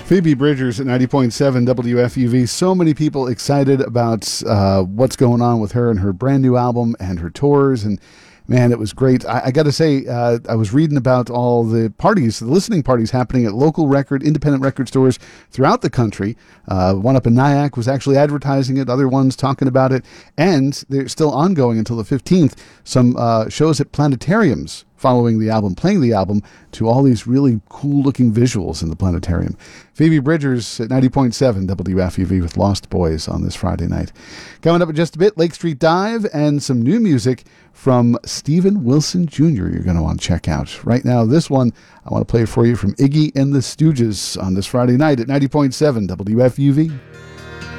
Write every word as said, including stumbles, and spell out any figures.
Phoebe Bridgers at ninety point seven W F U V. So many people excited about uh, what's going on with her and her brand new album and her tours. And man, it was great. I, I got to say, uh, I was reading about all the parties, the listening parties happening at local record, independent record stores throughout the country. Uh, one up in Nyack was actually advertising it, other ones talking about it. And they're still ongoing until the fifteenth. Some uh, shows at planetariums following the album, playing the album to all these really cool-looking visuals in the planetarium. Phoebe Bridgers at ninety point seven W F U V with Lost Boys on this Friday night. Coming up in just a bit, Lake Street Dive and some new music from Steven Wilson Junior you're going to want to check out. Right now, this one, I want to play for you from Iggy and the Stooges on this Friday night at ninety point seven W F U V.